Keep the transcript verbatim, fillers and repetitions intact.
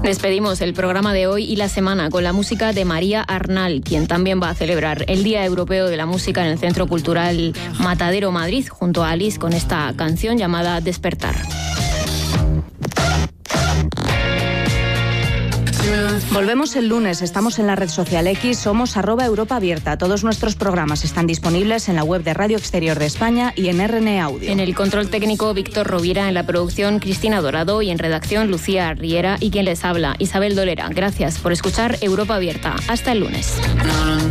Despedimos el programa de hoy y la semana con la música de María Arnal, quien también va a celebrar el Día Europeo de la Música en el Centro Cultural Matadero Madrid, junto a Alice, con esta canción llamada Despertar. Volvemos el lunes, estamos en la red social X, somos arroba Europa Abierta. Todos nuestros programas están disponibles en la web de Radio Exterior de España y en R N Audio. En el control técnico, Víctor Rovira, en la producción, Cristina Dorado, y en redacción, Lucía Riera, y quien les habla, Isabel Dolera. Gracias por escuchar Europa Abierta. Hasta el lunes.